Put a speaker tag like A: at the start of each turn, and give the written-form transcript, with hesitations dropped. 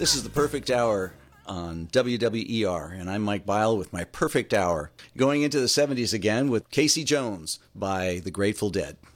A: This is the Perfect Hour on WWER, and I'm Mike Bile with my Perfect Hour. Going into the 70s again with Casey Jones by the Grateful Dead.